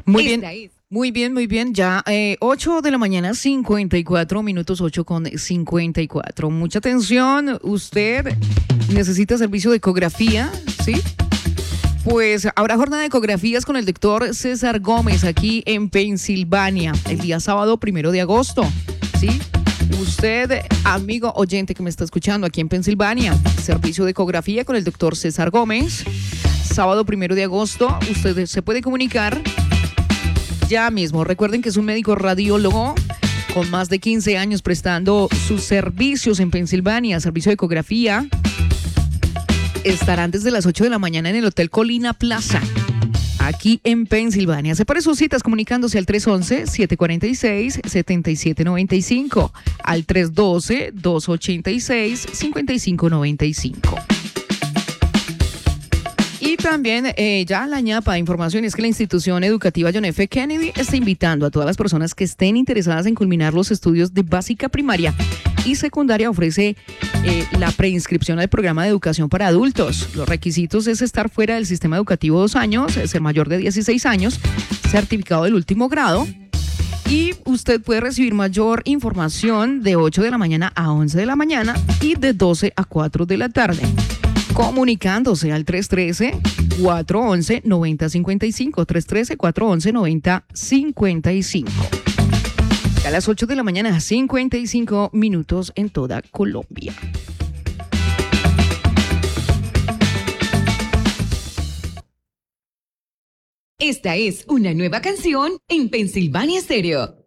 Muy bien. Muy bien, muy bien. Ya 8 de la mañana, 54 minutos, 8:54. Mucha atención. Usted necesita servicio de ecografía, ¿sí? Pues habrá jornada de ecografías con el doctor César Gómez aquí en Pensilvania el día sábado 1 de agosto, ¿sí? Usted, amigo oyente que me está escuchando aquí en Pensilvania, servicio de ecografía con el doctor César Gómez, sábado 1 de agosto, usted se puede comunicar ya mismo. Recuerden que es un médico radiólogo con más de 15 años prestando sus servicios en Pensilvania, servicio de ecografía. Estarán desde las 8 de la mañana en el Hotel Colina Plaza, aquí en Pensilvania. Separe sus citas comunicándose al 311-746-7795, al 312-286-5595. Y también ya la ñapa información es que la institución educativa John F. Kennedy está invitando a todas las personas que estén interesadas en culminar los estudios de básica primaria y secundaria. Ofrece la preinscripción al programa de educación para adultos. Los requisitos es estar fuera del sistema educativo 2 años, ser mayor de 16 años, certificado del último grado. Y usted puede recibir mayor información de 8 de la mañana a 11 de la mañana y de 12 a 4 de la tarde. Comunicándose al 313-411-9055, 313-411-9055. A las 8 de la mañana, 55 minutos en toda Colombia. Esta es una nueva canción en Pensilvania Stereo.